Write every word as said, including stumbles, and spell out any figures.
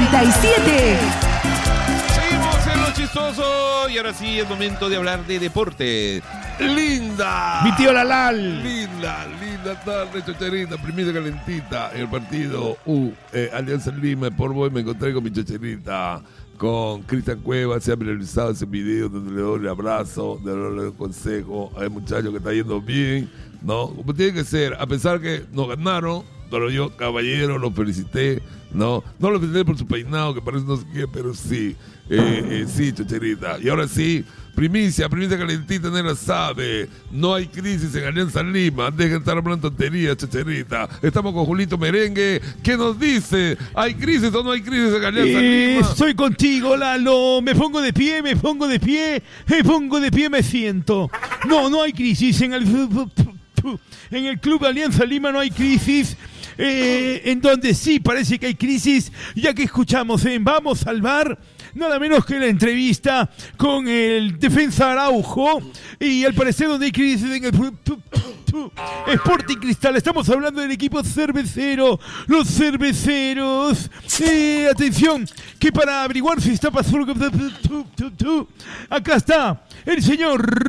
noventa y siete. Seguimos en Lo Chistoso y ahora sí es momento de hablar de deporte. Linda. Mi tío Lalal. Linda, linda tarde, chocherita, primita calentita. En el partido U, eh, Alianza Lima, por hoy me encontré con mi chocherita, con Cristian Cuevas. Se ha realizado ese video donde le doy el abrazo, le doy el consejo a el muchacho que está yendo bien, ¿no? Como tiene que ser, a pesar que nos ganaron, pero yo, caballero, lo felicité, ¿no? No lo felicité por su peinado, que parece no sé qué, pero sí, eh, eh, sí, chocherita. Y ahora sí, primicia, primicia calentita, nadie la sabe. No hay crisis en Alianza Lima. Dejen de estar hablando tonterías, chocherita. Estamos con Julito Merengue. ¿Qué nos dice? ¿Hay crisis o no hay crisis en Alianza Eh, Lima? estoy contigo, Lalo. Me pongo de pie, me pongo de pie, me pongo de pie, me siento. No, no hay crisis en el en el Club Alianza Lima, no hay crisis. Eh, en donde sí parece que hay crisis, ya que escuchamos en Vamos al Bar nada menos que la entrevista con el defensa Araujo, y al parecer donde hay crisis en el Sporting Cristal. Estamos hablando del equipo cervecero, los cerveceros. Eh, atención, que para averiguar si está pasando, acá está el señor